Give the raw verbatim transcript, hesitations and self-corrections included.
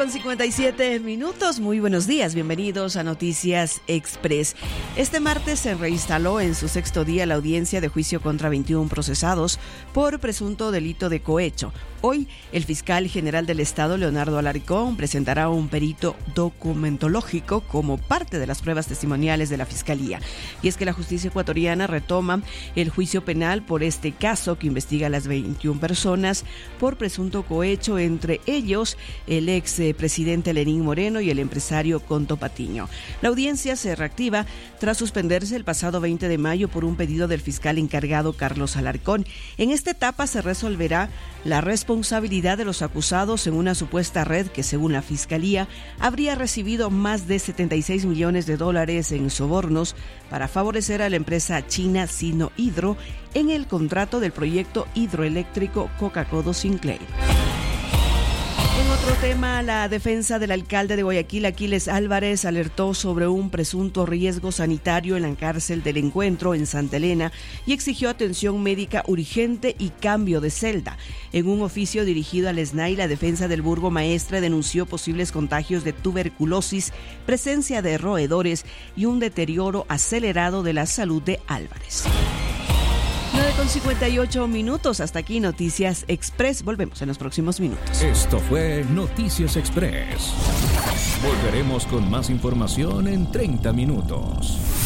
con cincuenta y siete minutos. Muy buenos días, bienvenidos a Noticias Express. Este martes se reinstaló en su sexto día la audiencia de juicio contra veintiún procesados por presunto delito de cohecho. Hoy, el fiscal general del Estado, Leonardo Alarcón, presentará un perito documentológico como parte de las pruebas testimoniales de la Fiscalía. Y es que la justicia ecuatoriana retoma el juicio penal por este caso que investiga a las veintiún personas por presunto cohecho, entre ellos el ex presidente Lenín Moreno y el empresario Conto Patiño. La audiencia se reactiva tras suspenderse el pasado veinte de mayo por un pedido del fiscal encargado Carlos Alarcón. En esta etapa se resolverá la responsabilidad de los acusados en una supuesta red que, según la Fiscalía, habría recibido más de setenta y seis millones de dólares en sobornos para favorecer a la empresa china Sinohydro en el contrato del proyecto hidroeléctrico Coca-Codo Sinclair. En otro tema, la defensa del alcalde de Guayaquil, Aquiles Álvarez, alertó sobre un presunto riesgo sanitario en la cárcel del Encuentro en Santa Elena y exigió atención médica urgente y cambio de celda. En un oficio dirigido al S N A I, la defensa del burgomaestre denunció posibles contagios de tuberculosis, presencia de roedores y un deterioro acelerado de la salud de Álvarez. nueve con cincuenta y ocho minutos. Hasta aquí Noticias Express. Volvemos en los próximos minutos. Esto fue Noticias Express. Volveremos con más información en treinta minutos.